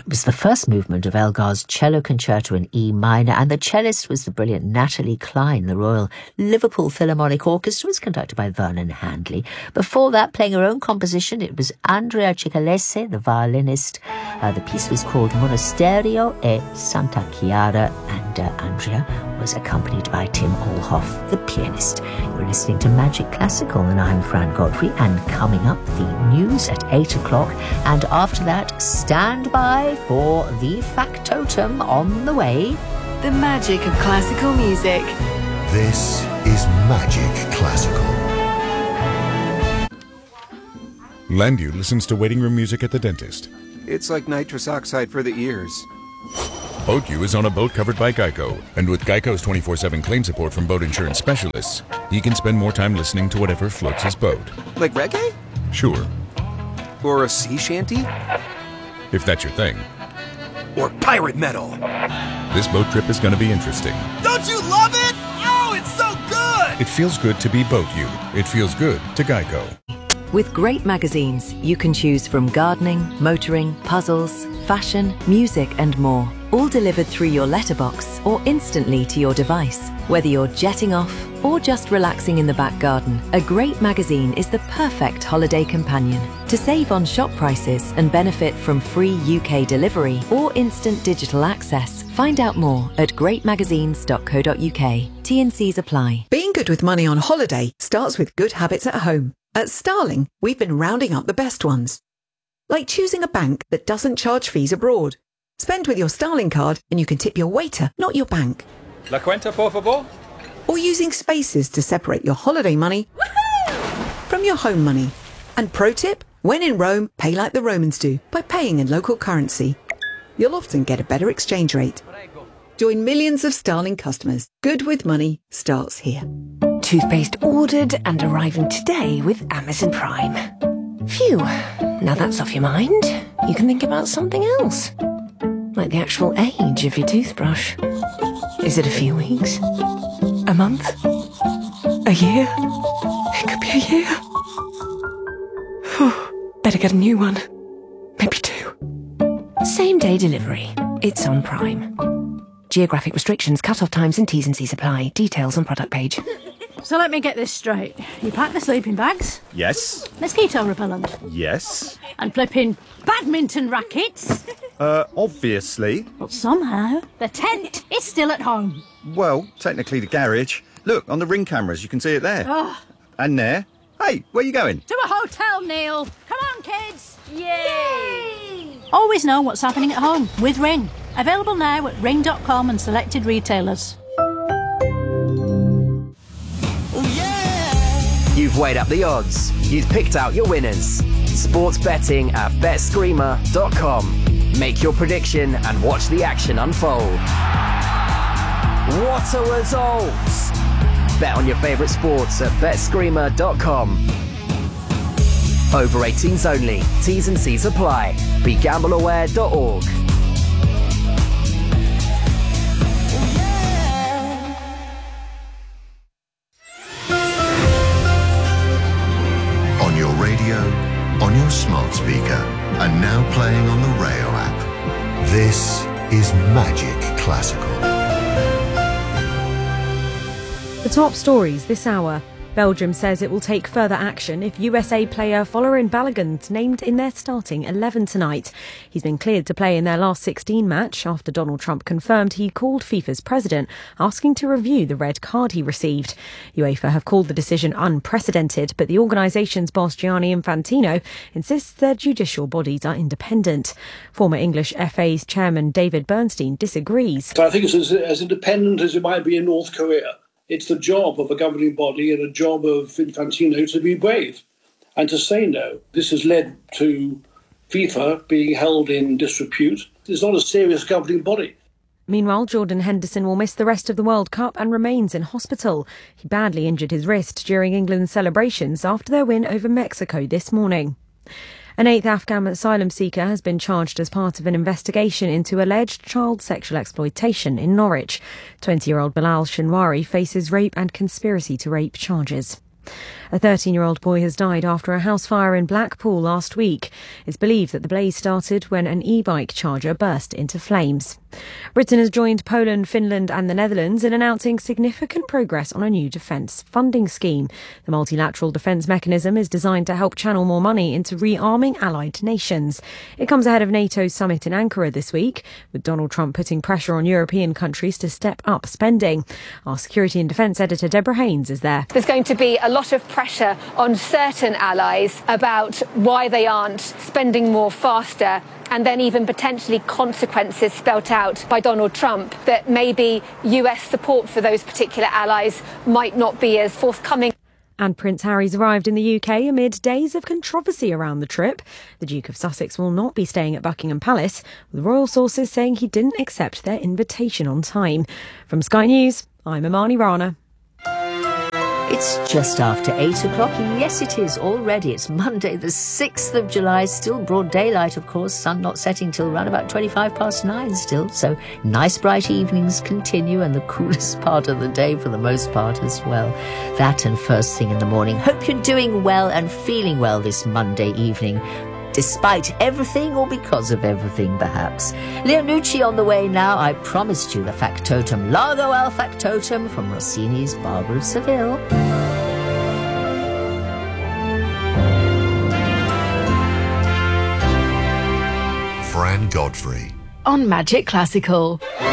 That was the first movement of Elgar's Cello Concerto in E minor, and the cellist was the brilliant Natalie Klein. The Royal Liverpool Philharmonic Orchestra was conducted by Vernon Handley. Before that, playing her own composition, it was Andrea Cicalese, the violinist. The piece was called Monasterio e Santa Chiara, and Andrea was accompanied by Tim Olhoff, the pianist. You're listening to Magic Classical, and I'm Fran Godfrey, and coming up, the news at 8 o'clock, and after that, stand by for the factotum on the way. The magic of classical music. This is Magic Classical. Landu listens to waiting room music at the dentist. It's like nitrous oxide for the ears. BoatU is on a boat covered by Geico, and with Geico's 24/7 claim support from boat insurance specialists, he can spend more time listening to whatever floats his boat. Like reggae? Sure. Or a sea shanty? If that's your thing. Or pirate metal? This boat trip is going to be interesting. Don't you love it? Oh, it's so good! It feels good to be BoatU. It feels good to Geico. With great magazines, you can choose from gardening, motoring, puzzles, fashion, music and more. All delivered through your letterbox or instantly to your device. Whether you're jetting off or just relaxing in the back garden, a great magazine is the perfect holiday companion. To save on shop prices and benefit from free UK delivery or instant digital access, find out more at greatmagazines.co.uk. T&Cs apply. Being good with money on holiday starts with good habits at home. At Starling, we've been rounding up the best ones. Like choosing a bank that doesn't charge fees abroad. Spend with your Starling card and you can tip your waiter, not your bank. La cuenta, por favor? Or using spaces to separate your holiday money from your home money. And pro tip, when in Rome, pay like the Romans do, by paying in local currency. You'll often get a better exchange rate. Join millions of Starling customers. Good with money starts here. Toothpaste ordered and arriving today with Amazon Prime. Phew, now that's off your mind, you can think about something else. Like the actual age of your toothbrush. Is it a few weeks? A month? A year? It could be a year. Whew, better get a new one. Maybe 2. Same day delivery. It's on Prime. Geographic restrictions, cut-off times and T's and C's apply. Details on product page. So let me get this straight. You pack the sleeping bags? Yes. Mosquito repellent? Yes. And flipping badminton rackets? Obviously. But somehow, the tent is still at home. Well, technically the garage. Look, on the ring cameras, you can see it there. Oh. And there. Hey, where are you going? To a hotel, Neil. Come on, kids. Yay! Always know what's happening at home with Ring. Available now at ring.com and selected retailers. You've weighed up the odds. You've picked out your winners. Sports betting at betscreamer.com. Make your prediction and watch the action unfold. What are results? Bet on your favourite sports at betscreamer.com. Over 18s only. T's and C's apply. BeGambleAware.org. On your radio, on your smart speaker, and now playing on the Rayo app. This is Magic Classical. The top stories this hour. Belgium says it will take further action if USA player Folarin Balogun's named in their starting 11 tonight. He's been cleared to play in their last 16 match after Donald Trump confirmed he called FIFA's president asking to review the red card he received. UEFA have called the decision unprecedented, but the organisation's boss Gianni Infantino insists their judicial bodies are independent. Former English FA's chairman David Bernstein disagrees. I think it's as independent as it might be in North Korea. It's the job of a governing body and a job of Infantino to be brave and to say no. This has led to FIFA being held in disrepute. It's not a serious governing body. Meanwhile, Jordan Henderson will miss the rest of the World Cup and remains in hospital. He badly injured his wrist during England's celebrations after their win over Mexico this morning. An 8th Afghan asylum seeker has been charged as part of an investigation into alleged child sexual exploitation in Norwich. 20-year-old Bilal Shinwari faces rape and conspiracy to rape charges. A 13-year-old boy has died after a house fire in Blackpool last week. It's believed that the blaze started when an e-bike charger burst into flames. Britain has joined Poland, Finland and the Netherlands in announcing significant progress on a new defence funding scheme. The multilateral defence mechanism is designed to help channel more money into rearming allied nations. It comes ahead of NATO's summit in Ankara this week, with Donald Trump putting pressure on European countries to step up spending. Our security and defence editor Deborah Haynes is there. There's going to be a lot of pressure on certain allies about why they aren't spending more faster, and then even potentially consequences spelt out by Donald Trump that maybe US support for those particular allies might not be as forthcoming. And Prince Harry's arrived in the UK amid days of controversy around the trip. The Duke of Sussex will not be staying at Buckingham Palace, with royal sources saying he didn't accept their invitation on time. From Sky News, I'm Imani Rana. It's just after 8 o'clock. Yes, it is already. It's Monday, the 6th of July. Still broad daylight, of course. Sun not setting till around about 9:25 still. So nice bright evenings continue, and the coolest part of the day for the most part as well. That and first thing in the morning. Hope you're doing well and feeling well this Monday evening. Despite everything or because of everything, perhaps. Leo Nucci on the way now. I promised you the factotum. Largo al factotum from Rossini's Barber of Seville. Fran Godfrey. On Magic Classical.